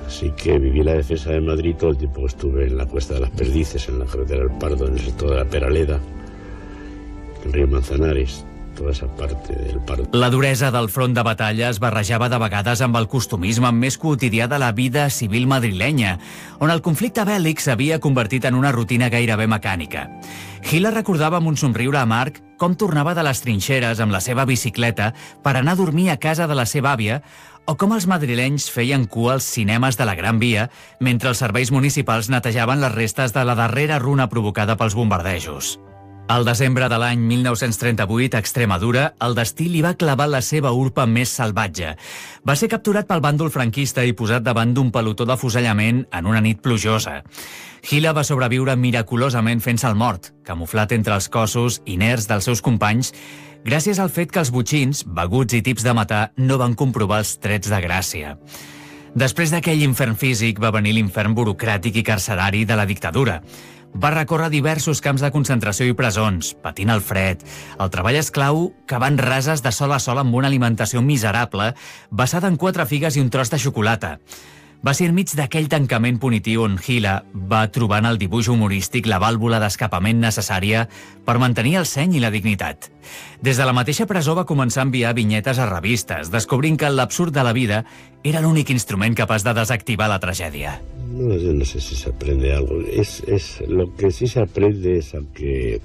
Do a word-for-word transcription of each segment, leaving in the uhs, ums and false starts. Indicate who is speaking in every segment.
Speaker 1: Así que viví la defensa de Madrid todo el tiempo que estuve en la Cuesta de las Perdices, en la carretera del Pardo, en el sector de la Peraleda, el río Manzanares, tota esa parte del Pardo.
Speaker 2: La duresa del front de batalla es barrejava de vegades amb el costumisme més quotidià de la vida civil madrilenya, on el conflicte bèl·lic s'havia convertit en una rutina gairebé mecànica. Gila recordava amb un somriure amarg com tornava de les trinxeres amb la seva bicicleta per anar a dormir a casa de la seva àvia, o com els madrilenys feien cua als cinemes de la Gran Via mentre els serveis municipals netejaven les restes de la darrera runa provocada pels bombardejos. Al desembre de l'any mil nou-cents trenta-vuit, a Extremadura, el destí li va clavar la seva urpa més salvatge. Va ser capturat pel bàndol franquista i posat davant d'un pelotó de fusellament en una nit plujosa. Gila va sobreviure miraculosament fent-se el mort, camuflat entre els cossos inerts dels seus companys, gràcies al fet que els botxins, beguts i tips de matar, no van comprovar els trets de gràcia. Després d'aquell infern físic va venir l'infern burocràtic i carcerari de la dictadura. Va recórrer diversos camps de concentració i presons, patint el fred, el treball esclau, cavant rases de sol a sol amb una alimentació miserable, basada en quatre figues i un tros de xocolata. Va ser enmig d'aquell tancament punitiu on Gila va trobar en el dibuix humorístic la vàlvula d'escapament necessària per mantenir el seny i la dignitat. Des de la mateixa presó va començar a enviar vinyetes a revistes, descobrint que l'absurd de la vida era l'únic instrument capaç de desactivar la tragèdia.
Speaker 1: No, yo no sé si se aprende algo. Es, es, lo que sí se aprende es a que,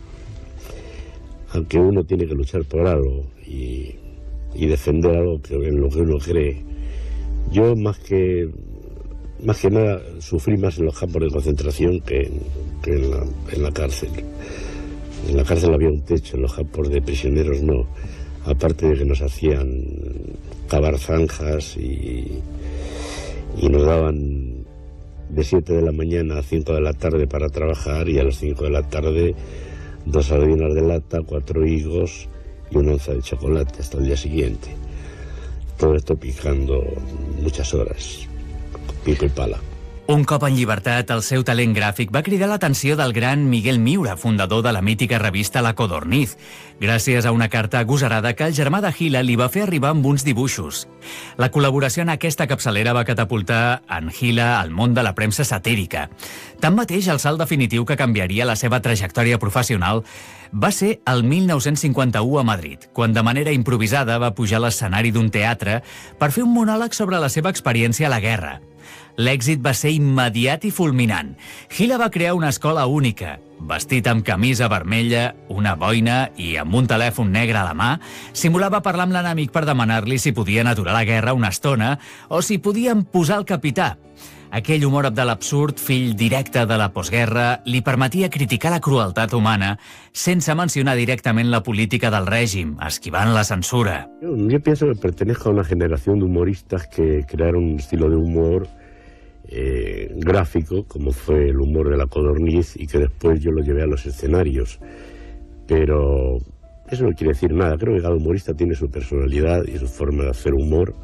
Speaker 1: a que uno tiene que luchar por algo y, y defender algo que, en lo que uno cree. Yo más que más que nada sufrí más en los campos de concentración que, en, que en, la, en la cárcel. En la cárcel había un techo, en los campos de prisioneros no. Aparte de que nos hacían cavar zanjas y, y nos daban de siete de la mañana a cinco de la tarde para trabajar, y a las cinco de la tarde dos sardinas de lata, cuatro higos y una onza de chocolate hasta el día siguiente. Todo esto picando muchas horas, con pico y pala.
Speaker 2: Un cop en llibertat, el seu talent gràfic va cridar l'atenció del gran Miguel Miura, fundador de la mítica revista La Codorniz, gràcies a una carta agosarada que el germà de Gila li va fer arribar amb uns dibuixos. La col·laboració en aquesta capçalera va catapultar en Gila al món de la premsa satírica. Tanmateix, el salt definitiu que canviaria la seva trajectòria professional va ser el mil nou-cents cinquanta-u a Madrid, quan de manera improvisada va pujar a l'escenari d'un teatre per fer un monòleg sobre la seva experiència a la guerra. L'èxit va ser immediat i fulminant. Gila va crear una escola única. Vestit amb camisa vermella, una boina i amb un telèfon negre a la mà, simulava parlar amb l'enemic per demanar-li si podien aturar la guerra una estona o si podien posar el capità. Aquell humor de l'absurd, fill directe de la postguerra, li permetia criticar la crueltat humana sense mencionar directament la política del règim, esquivant la censura.
Speaker 1: Yo, yo pienso que pertenezco a una generación de humoristas que crearon un estilo de humor eh, gráfico, como fue el humor de La Codorniz, y que después yo lo llevé a los escenarios. Pero eso no quiere decir nada. Creo que cada humorista tiene su personalidad y su forma de hacer humor,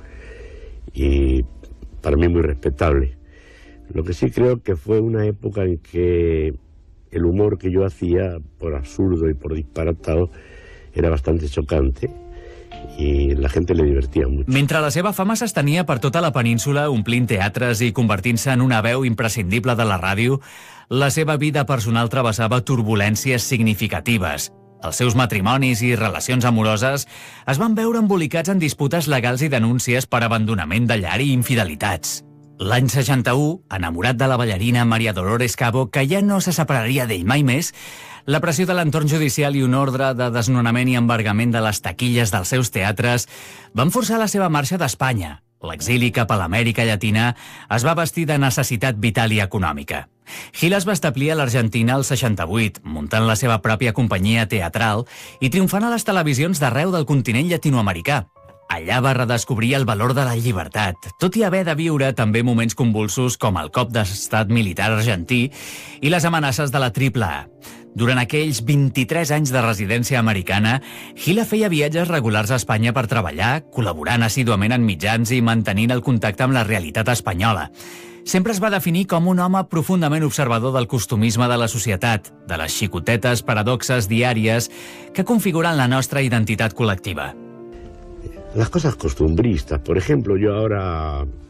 Speaker 1: y para mí muy respetable. Lo que sí creo que fue una época en que el humor que yo hacía, por absurdo y por disparatado, era bastante chocante i la gent le divertia molt.
Speaker 2: Mentre la seva fama s'estenia per tota la península, omplint teatres i convertint-se en una veu imprescindible de la ràdio, la seva vida personal travessava turbulències significatives. Els seus matrimonis i relacions amoroses es van veure embolicats en disputes legals i denúncies per abandonament de llar i infidelitats. L'any seixanta-u, enamorat de la ballarina Maria Dolores Cabo, que ja no se separaria d'ell mai més, la pressió de l'entorn judicial i un ordre de desnonament i embargament de les taquilles dels seus teatres van forçar la seva marxa d'Espanya. L'exili cap a l'Amèrica Llatina es va vestir de necessitat vital i econòmica. Gila es va establir a l'Argentina al seixanta-vuit, muntant la seva pròpia companyia teatral i triomfant a les televisions d'arreu del continent llatinoamericà. Allà va redescobrir el valor de la llibertat, tot i haver de viure també moments convulsos com el cop d'estat militar argentí i les amenaces de la Triple A. Durant aquells vint-i-tres anys de residència americana, Gila feia viatges regulars a Espanya per treballar, col·laborant assíduament en mitjans i mantenint el contacte amb la realitat espanyola. Sempre es va definir com un home profundament observador del costumisme de la societat, de les xicotetes paradoxes diàries que configuren la nostra identitat col·lectiva.
Speaker 1: Las cosas costumbristas. Por ejemplo, yo ahora